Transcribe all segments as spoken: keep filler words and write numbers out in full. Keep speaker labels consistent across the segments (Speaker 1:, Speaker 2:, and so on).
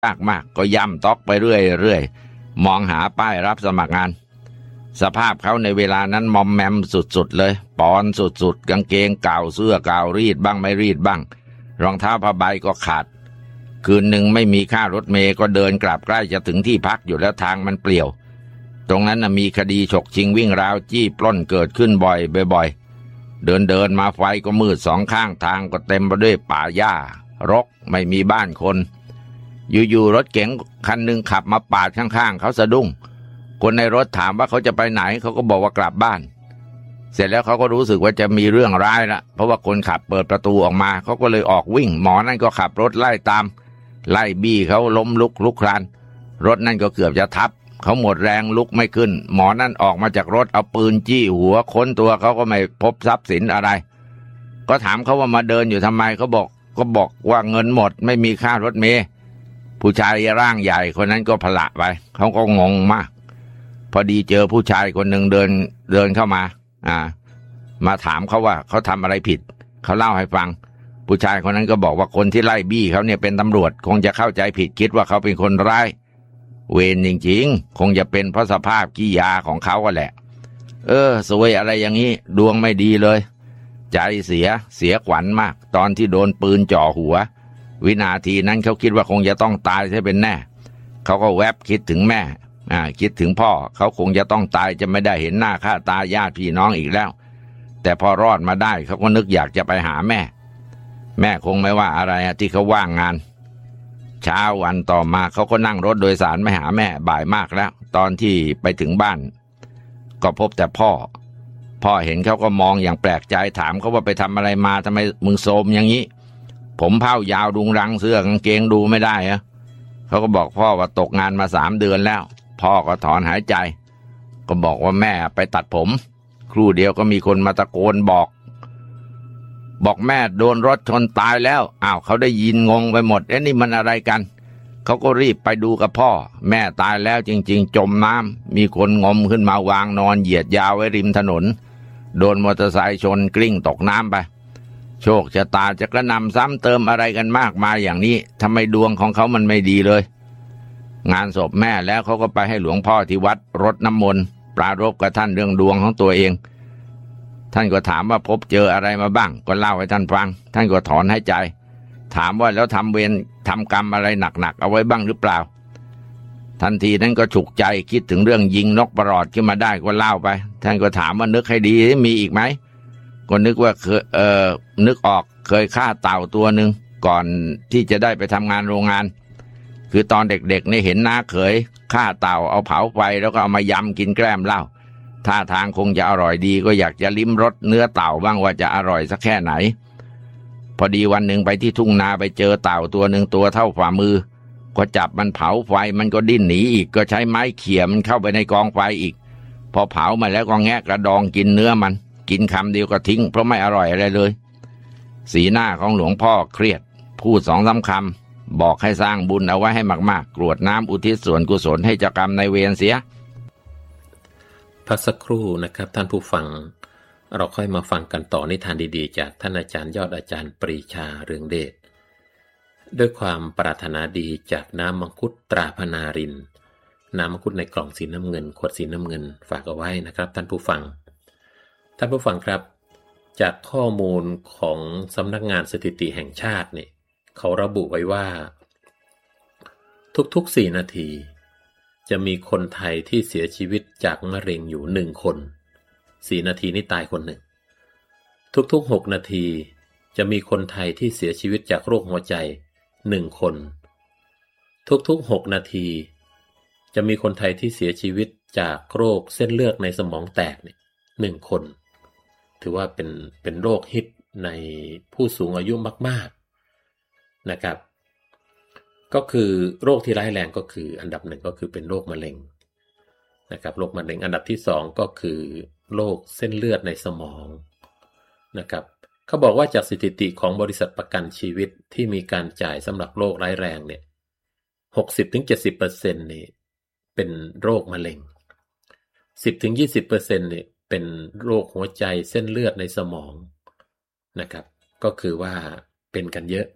Speaker 1: ยากมากก็ย่ำต๊อกไปเรื่อยๆมองหาป้ายรับสมัครงานสภาพเขาในเวลานั้นมอมแมมสุดๆเลยปอนสุดๆกางเกงเก่าเสื้อเก่ารีดบ้างไม่รีดบ้างรองเท้าผ้าใบก็ขาดคืนหนึ่งไม่มีค่ารถเมล์ก็เดินกลับใกล้จะถึงที่พักอยู่แล้วทางมันเปลี่ยวตรงนั้นนะมีคดีฉกชิงวิ่งราวจี้ปล้นเกิดขึ้นบ่อยบ่อยเดินเดินมาไฟก็มืดสองข้างทางก็เต็มไปด้วยป่าหญ้ารกไม่มีบ้านคนอยู่ๆรถเก๋งคันหนึ่งขับมาปาดข้างๆเขาสะดุ้งคนในรถถามว่าเขาจะไปไหนเขาก็บอกว่ากลับบ้านเสร็จแล้วเขาก็รู้สึกว่าจะมีเรื่องร้ายละเพราะว่าคนขับเปิดประตูออกมาเขาก็เลยออกวิ่งหมอนั่นก็ขับรถไล่ตามไล่บี้เขาล้มลุกลุกคลานรถนั่นก็เกือบจะทับเขาหมดแรงลุกไม่ขึ้นหมอนั่นออกมาจากรถเอาปืนจี้หัวค้นตัวเขาก็ไม่พบทรัพย์สินอะไรก็ถามเขาว่ามาเดินอยู่ทำไมเขาบอกก็บอกว่าเงินหมดไม่มีค่ารถเมล์ผู้ชายร่างใหญ่คนนั้นก็ผละไปเขาก็งงมากพอดีเจอผู้ชายคนหนึ่งเดินเดินเข้ามาอ่ามาถามเขาว่าเขาทำอะไรผิดเขาเล่าให้ฟังผู้ชายคนนั้นก็บอกว่าคนที่ไล่บี้เขาเนี่ยเป็นตำรวจคงจะเข้าใจผิดคิดว่าเขาเป็นคนร้ายเวรจริงๆคงจะเป็นเพราะสภาพขี้ยาของเขาก็แหละเออสวยอะไรอย่างนี้ดวงไม่ดีเลยใจเสียเสียขวัญมากตอนที่โดนปืนจ่อหัววินาทีนั้นเขาคิดว่าคงจะต้องตายใช่เป็นแน่เขาก็แวบคิดถึงแม่อ่าคิดถึงพ่อเขาคงจะต้องตายจะไม่ได้เห็นหน้าค่าตาญาติพี่น้องอีกแล้วแต่พอรอดมาได้เขาก็นึกอยากจะไปหาแม่แม่คงไม่ว่าอะไรที่เขาว่างงานเช้าวันต่อมาเขาก็นั่งรถโดยสารไปหาแม่บ่ายมากแล้วตอนที่ไปถึงบ้านก็พบแต่พ่อพ่อเห็นเขาก็มองอย่างแปลกใจถามเขาว่าไปทำอะไรมาทำไมมึงโทรมอย่างนี้ผมเผ้ายาวดุงรังเสื้อกางเกงดูไม่ได้เหรอเขาก็บอกพ่อว่าตกงานมาสามเดือนแล้วพ่อก็ถอนหายใจก็บอกว่าแม่ไปตัดผมครู่เดียวก็มีคนมาตะโกนบอกบอกแม่โดนรถชนตายแล้วอ้าวเขาได้ยินงงไปหมดเอ๊ะนี่มันอะไรกันเขาก็รีบไปดูกับพ่อแม่ตายแล้วจริงๆจมน้ำมีคนงมขึ้นมาวางนอนเหยียดยาวไว้ริมถนนโดนมอเตอร์ไซค์ชนกลิ้งตกน้ำไปโชคชะตาจะกระนำซ้ำเติมอะไรกันมากมายอย่างนี้ทำไมดวงของเขามันไม่ดีเลยงานศพแม่แล้วเขาก็ไปให้หลวงพ่อที่วัดรดน้ำมนต์ปรารภกับท่านเรื่องดวงของตัวเองท่านก็ถามว่าพบเจออะไรมาบ้างก็เล่าให้ท่านฟังท่านก็ถอนหายใจถามว่าแล้วทำเวรทำกรรมอะไรหนักๆเอาไว้บ้างหรือเปล่าทันทีนั้นก็ฉุกใจคิดถึงเรื่องยิงนกประหลอดขึ้นมาได้ก็เล่าไปท่านก็ถามว่านึกให้ดีมีอีกไหมก็นึกว่าเคยเอ่อนึกออกเคยฆ่าเต่าตัวหนึ่งก่อนที่จะได้ไปทำงานโรงงานคือตอนเด็กๆนี่เห็นน้าเขยฆ่าเต่าเอาเผาไฟแล้วก็เอามายำกินแกล้มเหล้าท่าทางคงจะอร่อยดีก็อยากจะลิ้มรสเนื้อเต่าบ้างว่าจะอร่อยสักแค่ไหนพอดีวันหนึ่งไปที่ทุ่งนาไปเจอเต่าตัวหนึ่งตัวเท่าฝ่ามือก็จับมันเผาไฟมันก็ดิ้นหนีอีกก็ใช้ไม้เขี่ยมันเข้าไปในกองไฟอีกพอเผามาแล้วก็แงะกระดองกินเนื้อมันกินคำเดียวก็ทิ้งเพราะไม่อร่อยอะไรเลยสีหน้าของหลวงพ่อเครียดพูดสองสามคำบอกให้สร้างบุญเอาไว้ให้มากๆกรวดน้ำอุทิศส่วนกุศลให้เจ้ากรรมนายเวรเสีย
Speaker 2: พักสักครู่นะครับท่านผู้ฟังเราค่อยมาฟังกันต่อนิทานดีๆจากท่านอาจารย์ยอดอาจารย์ปรีชาเรืองเดชด้วยความปรารถนาดีจากน้ำมังคุดตราพนารินน้ำมังคุดในกล่องสีน้ำเงินขวดสีน้ำเงินฝากเอาไว้นะครับท่านผู้ฟังท่านผู้ฟังครับจากข้อมูลของสำนักงานสถิติแห่งชาติเนี่ยเขาระบุไว้ว่าทุกๆสี่นาทีจะมีคนไทยที่เสียชีวิตจากมะเร็งอยู่หนึ่งคนสี่นาทีนี่ตายคนหนึ่งทุกๆหกนาทีจะมีคนไทยที่เสียชีวิตจากโรคหัวใจหนึ่งคนทุกๆหกนาทีจะมีคนไทยที่เสียชีวิตจากโรคเส้นเลือดในสมองแตกเนี่ยหนึ่งคนถือว่าเป็นเป็นโรคฮิตในผู้สูงอายุมากๆนะครับก็คือโรคที่ร้ายแรงก็คืออันดับหนึ่งก็คือเป็นโรคมะเร็งนะครับโรคมะเร็งอันดับที่สองก็คือโรคเส้นเลือดในสมองนะครับเขาบอกว่าจากสถิติของบริษัทประกันชีวิตที่มีการจ่ายสำหรับโรคร้ายแรงเนี่ย หกสิบถึงเจ็ดสิบเปอร์เซ็นต์ นี่เป็นโรคมะเร็ง สิบถึงยี่สิบเปอร์เซ็นต์ นี่เป็นโรคหัวใจเส้นเลือดในสมองนะครับก็คือว่าเป็นกันเยอะ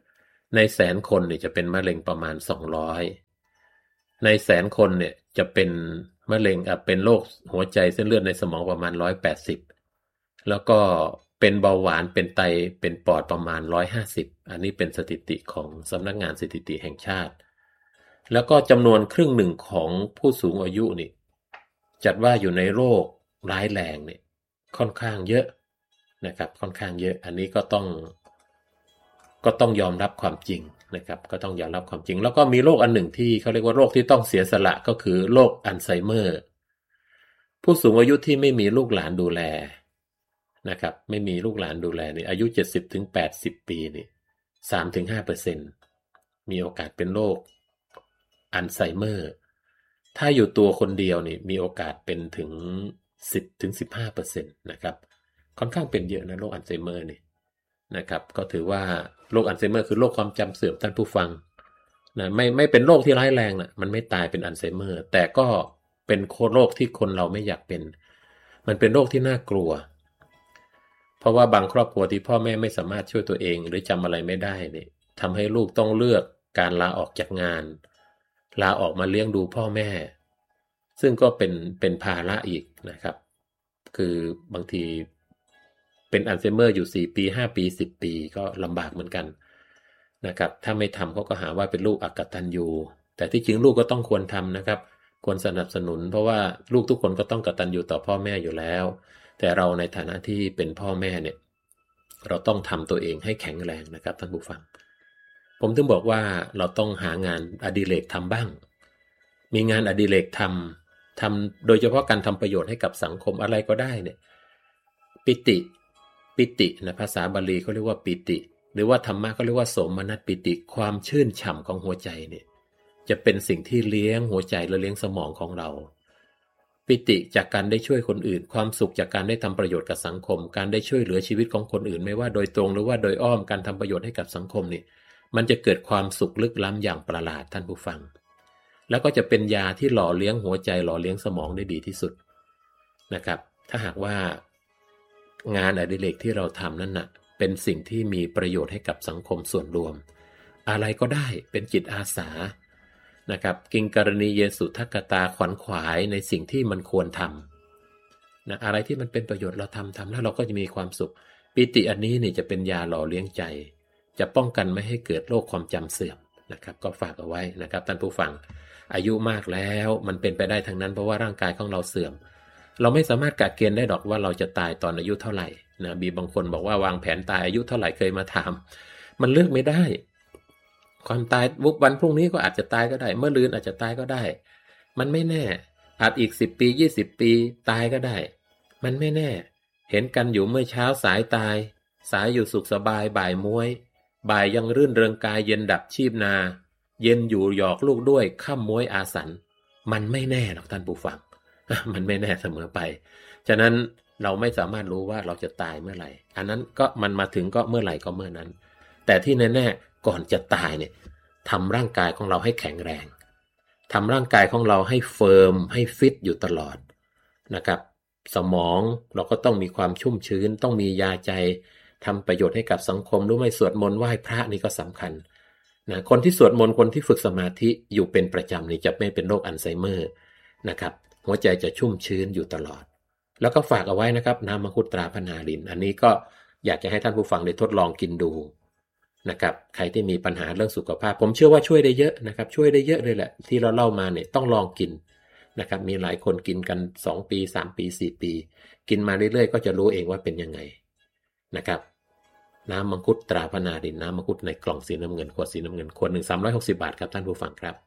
Speaker 2: ในแสนคนเนี่ยจะเป็นมะเร็งประมาณสองร้อยในแสนคนเนี่ยจะเป็นมะเร็งอ่ะเป็นโรคหัวใจเส้นเลือดในสมองประมาณหนึ่งร้อยแปดสิบแล้วก็เป็นเบาหวานเป็นไตเป็นปอดประมาณหนึ่งร้อยห้าสิบอันนี้เป็นสถิติของสำนักงานสถิติแห่งชาติแล้วก็จำนวนครึ่งหนึ่งของผู้สูงอายุนี่จัดว่าอยู่ในโรคร้ายแรงเนี่ยค่อนข้างเยอะนะครับค่อนข้างเยอะอันนี้ก็ต้องก็ต้องยอมรับความจริงนะครับก็ต้องยอมรับความจริงแล้วก็มีโรคอันหนึ่งที่เขาเรียกว่าโรคที่ต้องเสียสละก็คือโรคอัลไซเมอร์ผู้สูงอายุที่ไม่มีลูกหลานดูแลนะครับไม่มีลูกหลานดูแลนี่อายุ เจ็ดสิบถึงแปดสิบ ปีนี่ สามถึงห้าเปอร์เซ็นต์ มีโอกาสเป็นโรคอัลไซเมอร์ถ้าอยู่ตัวคนเดียวนี่มีโอกาสเป็นถึง สิบถึงสิบห้าเปอร์เซ็นต์ นะครับค่อนข้างเป็นเยอะนะโรคอัลไซเมอร์นี่นะครับก็ถือว่าโรคอัลไซเมอร์คือโรคความจำเสื่อมท่านผู้ฟังนะไม่ไม่เป็นโรคที่ร้ายแรงนะมันไม่ตายเป็นอัลไซเมอร์แต่ก็เป็นโรคที่คนเราไม่อยากเป็นมันเป็นโรคที่น่ากลัวเพราะว่าบางครอบครัวที่พ่อแม่ไม่สามารถช่วยตัวเองหรือจำอะไรไม่ได้เนี่ยทำให้ลูกต้องเลือกการลาออกจากงานลาออกมาเลี้ยงดูพ่อแม่ซึ่งก็เป็นเป็นภาระอีกนะครับคือบางทีเป็นอัลไซเมอร์อยู่สี่ปีห้าปีสิบปีก็ลำบากเหมือนกันนะครับถ้าไม่ทำเขาก็หาว่าเป็นลูกอกตัญญูแต่ที่จริงลูกก็ต้องควรทำนะครับควรสนับสนุนเพราะว่าลูกทุกคนก็ต้องกตัญญูต่อพ่อแม่อยู่แล้วแต่เราในฐานะที่เป็นพ่อแม่เนี่ยเราต้องทำตัวเองให้แข็งแรงนะครับท่านผู้ฟังผมถึงบอกว่าเราต้องหางานอดิเรกทำบ้างมีงานอดิเรกทำทำโดยเฉพาะการทำประโยชน์ให้กับสังคมอะไรก็ได้เนี่ยปิติปิตินะภาษาบาลีเขาเรียกว่าปิติหรือว่าธรรมะเขาเรียกว่าโสมนัสปิติความชื่นฉ่ำของหัวใจเนี่ยจะเป็นสิ่งที่เลี้ยงหัวใจและเลี้ยงสมองของเราปิติจากการได้ช่วยคนอื่นความสุขจากการได้ทำประโยชน์กับสังคมการได้ช่วยเหลือชีวิตของคนอื่นไม่ว่าโดยตรงหรือว่าโดยอ้อมการทำประโยชน์ให้กับสังคมนี่มันจะเกิดความสุขลึกล้ำอย่างประหลาดท่านผู้ฟังแล้วก็จะเป็นยาที่หล่อเลี้ยงหัวใจหล่อเลี้ยงสมองได้ดีที่สุดนะครับถ้าหากว่างานอดิเรกที่เราทำนั่นน่ะเป็นสิ่งที่มีประโยชน์ให้กับสังคมส่วนรวมอะไรก็ได้เป็นจิตอาสานะครับกิงการณีเยสุทักกตาขวัญขวายในสิ่งที่มันควรทำนะอะไรที่มันเป็นประโยชน์เราทำทำแล้วเราก็จะมีความสุขปิติอันนี้นี่จะเป็นยาหล่อเลี้ยงใจจะป้องกันไม่ให้เกิดโรคความจำเสื่อมนะครับก็ฝากเอาไว้นะครับท่านผู้ฟังอายุมากแล้วมันเป็นไปได้ทั้งนั้นเพราะว่าร่างกายของเราเสื่อมเราไม่สามารถกะเกณฑ์ได้ดอกว่าเราจะตายตอนอายุเท่าไหร่นะมีบางคนบอกว่าวางแผนตายอายุเท่าไหร่เคยมาถามมันเลือกไม่ได้ความตายวุบวันพรุ่งนี้ก็อาจจะตายก็ได้เมื่อลืนอาจจะตายก็ได้มันไม่แน่อาจอีกสิบปียี่สิบปีตายก็ได้มันไม่แน่เห็นกันอยู่เมื่อเช้าสายตายสายอยู่สุขสบายบ่ายม้วยบ่ายยังรื่นเริงกายเย็นดับชีพนาเย็นอยู่หยอกลูกด้วยค่ำม้วยอาสันมันไม่แน่หรอกท่านผู้ฟังมันไม่แน่เสมอไปฉะนั้นเราไม่สามารถรู้ว่าเราจะตายเมื่อไหร่อันนั้นก็มันมาถึงก็เมื่อไหร่ก็เมื่อนั้นแต่ที่แน่ๆก่อนจะตายเนี่ยทำร่างกายของเราให้แข็งแรงทำร่างกายของเราให้เฟิร์มให้ฟิตอยู่ตลอดนะครับสมองเราก็ต้องมีความชุ่มชื้นต้องมียาใจทำประโยชน์ให้กับสังคมรู้ไหมสวดมนต์ไหว้พระนี่ก็สำคัญนะคนที่สวดมนต์คนที่ฝึกสมาธิอยู่เป็นประจำนี่จะไม่เป็นโรคอัลไซเมอร์นะครับหัวใจจะชุ่มชื้นอยู่ตลอดแล้วก็ฝากเอาไว้นะครับน้ำมังคุดตราพนารินอันนี้ก็อยากจะให้ท่านผู้ฟังได้ทดลองกินดูนะครับใครที่มีปัญหาเรื่องสุขภาพผมเชื่อว่าช่วยได้เยอะนะครับช่วยได้เยอะเลยแหละที่เราเล่ามาเนี่ยต้องลองกินนะครับมีหลายคนกินกันสองปีสามปีสี่ปีกินมาเรื่อยๆก็จะรู้เองว่าเป็นยังไงนะครับน้ำมังคุดตราพนารินน้ำมังคุดในกล่องสีน้ำเงินขวดสีน้ำเงินขวดหนึ่งสามร้อยหกสิบบาทครับท่านผู้ฟังครับ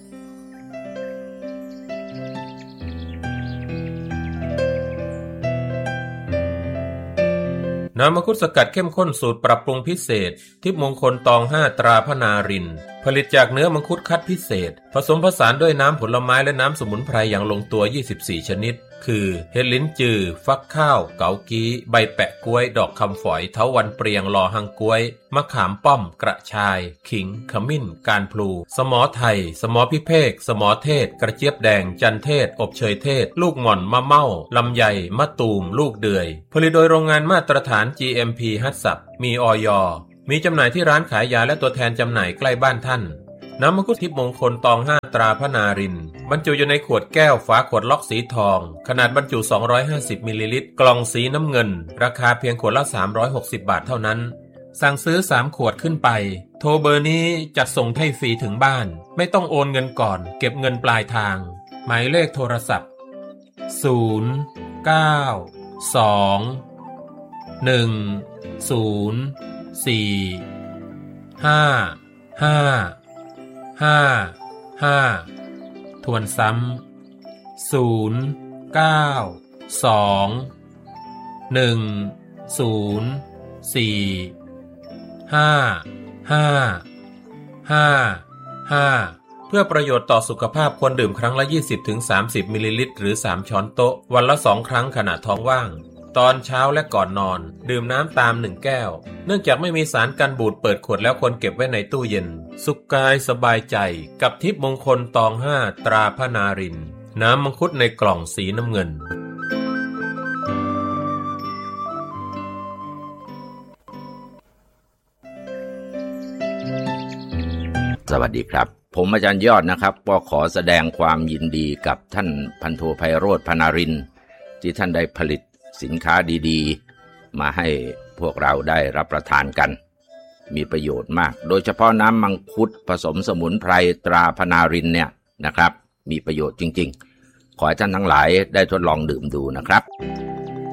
Speaker 3: น้ำมังคุดสกัดเข้มข้นสูตรปรับปรุงพิเศษทิพย์มงคลตองห้าตราพนารินผลิตจากเนื้อมังคุดคัดพิเศษผสมผสานด้วยน้ำผลไม้และน้ำสมุนไพรอย่างลงตัวยี่สิบสี่ชนิดคือเห็ดลิ้นจือฟักข้าวเกากี้ใบแปะกล้วยดอกคำฝอยเถาวัลย์เปรียงลอหังกล้วยมะขามป้อมกระชายขิงขมิ้นการพลูสมอไทยสมอพิเภกสมอเทศกระเจี๊ยบแดงจันเทศอบเชยเทศลูกหม่อนมะเม่าลำไยมะตูมลูกเดือยผลิตโดยโรงงานมาตรฐาน จี เอ็ม พี ฮัตสับมีอยมีจำหน่ายที่ร้านขายยาและตัวแทนจำหน่ายใกล้บ้านท่านน้ำมังคุดทิพย์มงคลตองห้าตราพระนารินทร์บรรจุอยู่ในขวดแก้วฝาขวดล็อกสีทองขนาดบรรจุสองร้อยห้าสิบมิลลิลิตรกล่องสีน้ำเงินราคาเพียงขวดละสามร้อยหกสิบบาทเท่านั้นสั่งซื้อสามขวดขึ้นไปโทรเบอร์นี้จัดส่งให้ฟรีถึงบ้านไม่ต้องโอนเงินก่อนเก็บเงินปลายทางหมายเลขโทรศัพท์ศูนย์ เก้า สอง หนึ่ง ศูนย์ สี่ ห้า ห้า ห้า ห้าทวนซ้ำศูนย์ เก้า สอง หนึ่ง ศูนย์ สี่ ห้า ห้า ห้า ห้าเพื่อประโยชน์ต่อสุขภาพควรดื่มครั้งละ ยี่สิบถึงสามสิบ มิลลิลิตรหรือสามช้อนโต๊ะวันละสองครั้งขณะท้องว่างตอนเช้าและก่อนนอนดื่มน้ำตามหนึ่งแก้วเนื่องจากไม่มีสารกันบูดเปิดขวดแล้วควรเก็บไว้ในตู้เย็นสุขกายสบายใจกับทิพย์มงคลตองห้าตราพระนารินทร์น้ำมังคุดในกล่องสีน้ำเงิน
Speaker 1: สวัสดีครับผมอาจารย์ยอดนะครับก็ขอแสดงความยินดีกับท่านพันโทไพโรจน์ พนารินทร์ที่ท่านได้ผลิตสินค้าดีๆมาให้พวกเราได้รับประทานกันมีประโยชน์มากโดยเฉพาะน้ำมังคุดผสมสมุนไพรตราพนารินทร์เนี่ยนะครับมีประโยชน์จริงๆขอให้ท่านทั้งหลายได้ทดลองดื่มดูนะครับ